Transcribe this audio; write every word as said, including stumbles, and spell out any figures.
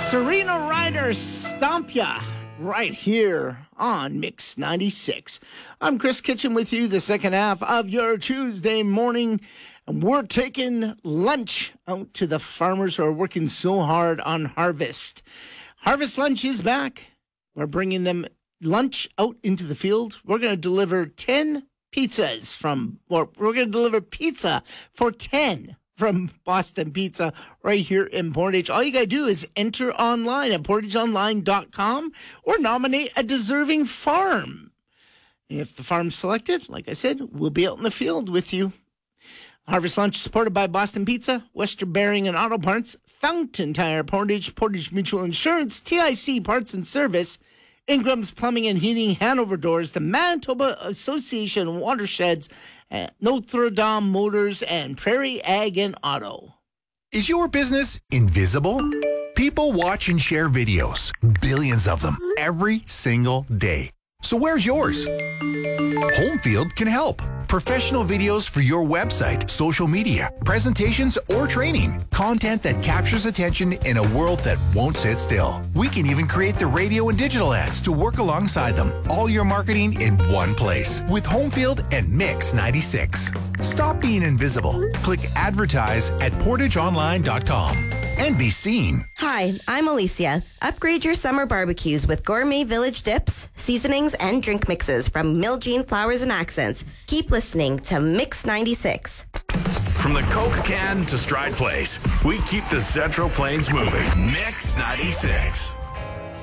Serena Ryder Stomp Ya right here on Mix ninety-six. I'm Chris Kitchen with you the second half of your Tuesday morning. And we're taking lunch out to the farmers who are working so hard on harvest. Harvest Lunch is back. We're bringing them lunch out into the field. We're going to deliver ten pizzas from, or we're going to deliver pizza for ten from Boston Pizza right here in Portage. All you got to do is enter online at portage online dot com or nominate a deserving farm. If the farm's selected, like I said, we'll be out in the field with you. Harvest Lunch supported by Boston Pizza, Western Bearing and Auto Parts, Fountain Tire Portage, Portage Mutual Insurance, T I C Parts and Service, Ingram's Plumbing and Heating, Hanover Doors, the Manitoba Association Watersheds, uh, Notre Dame Motors, and Prairie Ag and Auto. Is your business invisible? People watch and share videos, billions of them, every single day. So where's yours? Homefield can help. Professional videos for your website, social media, presentations, or training. Content that captures attention in a world that won't sit still. We can even create the radio and digital ads to work alongside them. All your marketing in one place with Homefield and Mix ninety-six. Stop being invisible. Click advertise at portage online dot com and be seen. Hi, I'm Alicia. Upgrade your summer barbecues with Gourmet Village dips, seasonings, and drink mixes from Miljean Flowers and Accents. Keep listening to Mix ninety-six. From the Coke can to Stride Place, we keep the Central Plains moving. Mix ninety-six.